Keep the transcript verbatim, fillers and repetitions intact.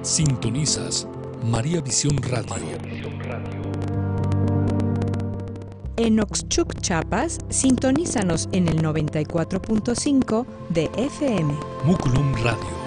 Sintonizas María Visión Radio. María Visión Radio. En Oxchuc, Chiapas, sintonízanos en el noventa y cuatro punto cinco de F M. Muculum Radio.